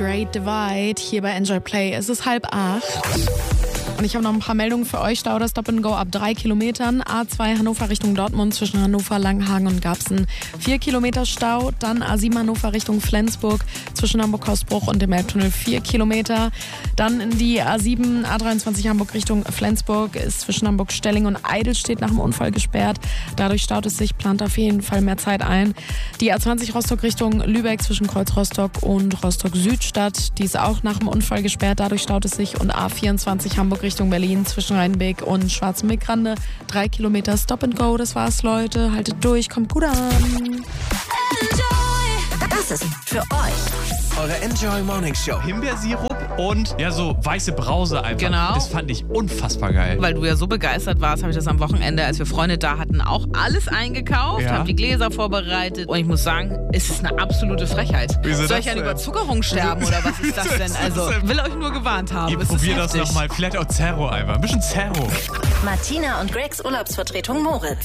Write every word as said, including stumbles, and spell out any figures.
Great Divide hier bei Enjoy Play. Es ist halb acht. Und ich habe noch ein paar Meldungen für euch. Stau oder Stop and Go ab drei Kilometern. A zwei Hannover Richtung Dortmund zwischen Hannover, Langenhagen und Garbsen. vier Kilometer Stau. Dann A sieben Hannover Richtung Flensburg zwischen Hamburg-Hausbruch und dem Elbtunnel vier Kilometer. Dann in die A sieben, A dreiundzwanzig Hamburg Richtung Flensburg ist zwischen Hamburg-Stelling und Eidelstedt nach dem Unfall gesperrt. Dadurch staut es sich, plant auf jeden Fall mehr Zeit ein. Die A zwanzig Rostock Richtung Lübeck zwischen Kreuz Rostock und Rostock-Südstadt. Die ist auch nach dem Unfall gesperrt. Dadurch staut es sich. Und A vierundzwanzig Hamburg Richtung Berlin zwischen Rheinbeek und Schwarzenbeck-Rande. Drei Kilometer Stop and Go. Das war's, Leute. Haltet durch, kommt gut an. Das ist für euch eure Enjoy Morning Show. Himbeersirup und ja, so weiße Brause einfach. Genau. Das fand ich unfassbar geil. Weil du ja so begeistert warst, habe ich das am Wochenende, als wir Freunde da hatten, auch alles eingekauft, Ja. habe die Gläser vorbereitet und ich muss sagen, es ist eine absolute Frechheit. Wieso Soll das ich an denn? Überzuckerung sterben oder was ist das denn? Also, will euch nur gewarnt haben. Ihr Es ist probiert das heftig. nochmal. Vielleicht auch Zerro einfach. Ein bisschen Zerro. Martina und Gregs Urlaubsvertretung Moritz.